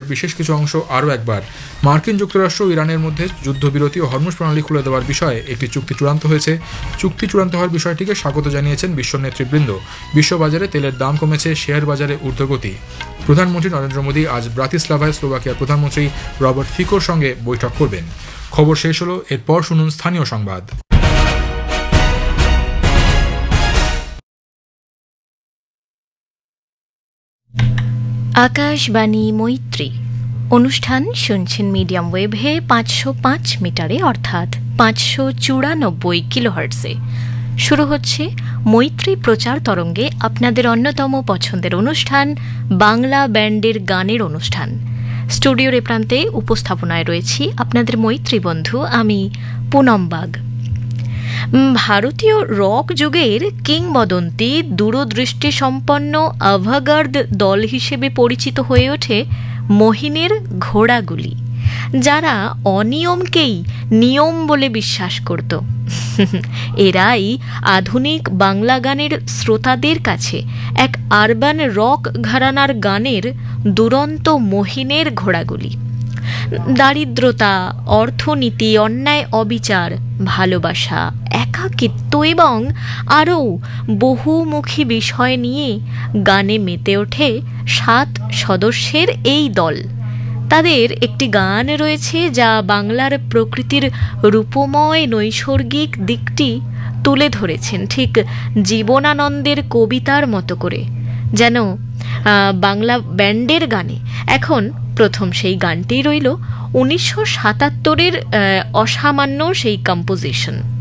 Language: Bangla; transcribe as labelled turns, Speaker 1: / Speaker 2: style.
Speaker 1: বিশেষ কিছু অংশ আরও একবার মার্কিন যুক্তরাষ্ট্র ও ইরানের মধ্যে যুদ্ধবিরতি ও হরমুজ প্রণালী খুলে দেওয়ার বিষয়ে একটি চুক্তি চূড়ান্ত হয়েছে। চুক্তি চূড়ান্ত হওয়ার বিষয়টিকে স্বাগত জানিয়েছেন বিশ্ব নেতৃবৃন্দ। বিশ্ববাজারে তেলের দাম কমেছে, শেয়ার বাজারে ঊর্ধ্বগতি। প্রধানমন্ত্রী নরেন্দ্র মোদী আজ ব্রাতিস্লাভায় স্লোভাকিয়ার প্রধানমন্ত্রী রবার্ট ফিকোর সঙ্গে বৈঠক করবেন। খবর শেষ হলো, এরপর শুনুন স্থানীয় সংবাদ।
Speaker 2: আকাশবাণী মৈত্রী অনুষ্ঠান শুনছেন মিডিয়াম ওয়েভে 505 মিটারে অর্থাৎ 594 কিলোহার্টজে। শুরু হচ্ছে মৈত্রী প্রচার তরঙ্গে আপনাদের অন্যতম পছন্দের অনুষ্ঠান বাংলা ব্যান্ডের গানের অনুষ্ঠান। স্টুডিওর এ প্রান্তে উপস্থাপনায় রয়েছি আপনাদের মৈত্রী বন্ধু আমি পুনম বাগ। ভারতীয় রক যুগের কিংবদন্তি দূরদৃষ্টি সম্পন্ন আভাগার্দ দল হিসেবে পরিচিত হয়ে ওঠে মহিনের ঘোড়াগুলি, যারা অনিয়মকেই নিয়ম বলে বিশ্বাস করত। এরাই আধুনিক বাংলা গানের শ্রোতাদের কাছে এক আরবান রক ঘরানার গানের দুরন্ত মহিনের ঘোড়াগুলি। দারিদ্রতা, অর্থনীতি, অন্যায় অবিচার, ভালোবাসা, একাকিত্ব এবং আরও বহুমুখী বিষয় নিয়ে গানে মেতে ওঠে 7 সদস্যের এই দল। তাদের একটি গান রয়েছে যা বাংলার প্রকৃতির রূপময় নৈসর্গিক দিকটি তুলে ধরেছেন ঠিক জীবনানন্দের কবিতার মতো করে, যেন বাংলা ব্যান্ডের গানে। এখন প্রথম সেই গানটি রইল 1977-এর অসামান্য সেই কম্পোজিশন।